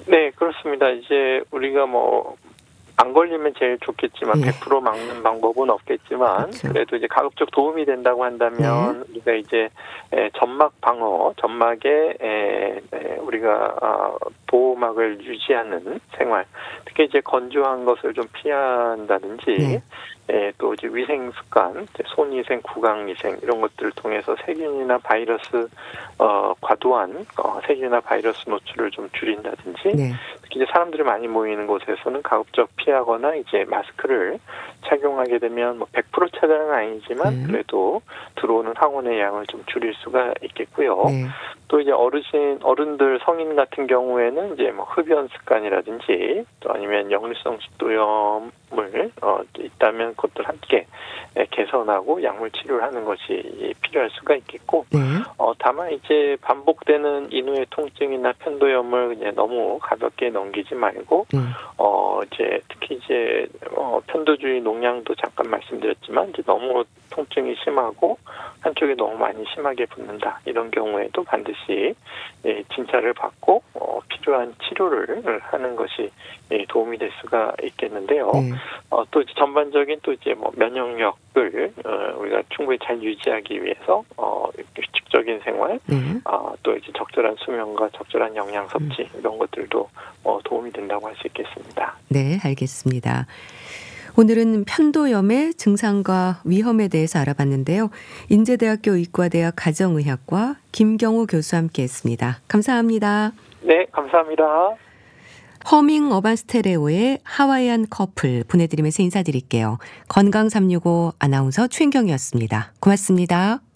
네, 그렇습니다. 이제 우리가 안 걸리면 제일 좋겠지만 예. 100% 막는 방법은 없겠지만 그렇죠. 그래도 이제 가급적 도움이 된다고 한다면 우리가 이제 점막 방어, 점막에 우리가 보호막을 유지하는 생활, 특히 이제 건조한 것을 좀 피한다든지 네. 또 이제 위생 습관, 손위생, 구강위생 이런 것들을 통해서 세균이나 바이러스 과도한 세균이나 바이러스 노출을 좀 줄인다든지 네. 특히 이제 사람들이 많이 모이는 곳에서는 가급적 피하거나 이제 마스크를 착용하게 되면 100% 차단은 아니지만 그래도 들어오는 항원의 양을 좀 줄일 수가 있겠고요. 네. 또 이제 어른들 성인 같은 경우에는 이제 흡연 습관이라든지 또 아니면 역류성 식도염을 있다면 그것들 함께 개선하고 약물 치료를 하는 것이 필요할 수가 있겠고, 네. 다만 이제 반복되는 인후의 통증이나 편도염을 그냥 너무 가볍게 넘기지 말고, 이제 특히 이제 편도주의 농양도 잠깐 말씀드렸지만 이제 너무 통증이 심하고 한쪽이 너무 많이 심하게 붓는다 이런 경우에도 반드시 진찰을 받고 필요한 치료를 하는 것이 도움이 될 수가 있겠는데요. 또 이제 전반적인 또 이제 면역력을 우리가 충분히 잘 유지하기 위해서 규칙적인 생활, 또 이제 적절한 수면과 적절한 영양 섭취 이런 것들도 도움이 된다고 할 수 있겠습니다. 네, 알겠습니다. 오늘은 편도염의 증상과 위험에 대해서 알아봤는데요. 인제대학교 의과대학 가정의학과 김경호 교수와 함께했습니다. 감사합니다. 네, 감사합니다. 허밍 어반 스테레오의 하와이안 커플 보내드리면서 인사드릴게요. 건강365 아나운서 최인경이었습니다. 고맙습니다.